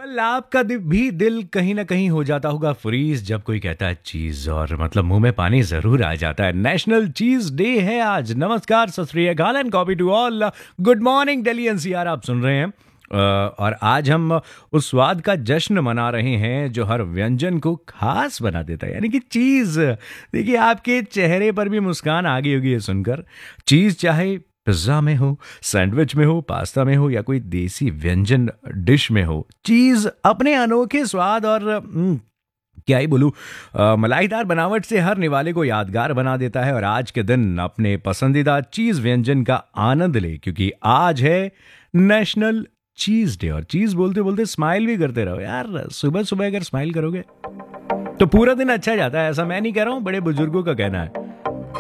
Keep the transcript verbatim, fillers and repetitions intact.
Well आपका दि- भी दिल कहीं ना कहीं हो जाता होगा फ्रीज जब कोई कहता है चीज, और मतलब मुंह में पानी जरूर आ जाता है। नेशनल चीज डे है आज। नमस्कार, सत श्री अकाल and copy to all. Good morning Delhi NCR, आप सुन रहे हैं। अ, और आज हम उस स्वाद का जश्न मना रहे हैं जो हर व्यंजन को खास बना देता है, यानी कि चीज। देखिए, आपके चेहरे पर भी मुस्कान आ गई होगी ये सुनकर। चीज चाहे पिज्जा में हो, सैंडविच में हो, पास्ता में हो या कोई देसी व्यंजन डिश में हो, चीज अपने अनोखे स्वाद और हम्म, क्या ही बोलूं, अ, मलाईदार बनावट से हर निवाले को यादगार बना देता है। और आज के दिन अपने पसंदीदा चीज व्यंजन का आनंद ले, क्योंकि आज है नेशनल चीज डे। और चीज बोलते बोलते स्माइल भी करते रहो यार। सुबह सुबह अगर स्माइल करोगे तो पूरा दिन अच्छा जाता है। ऐसा मैं नहीं कह रहा हूं, बड़े बुजुर्गों का कहना है।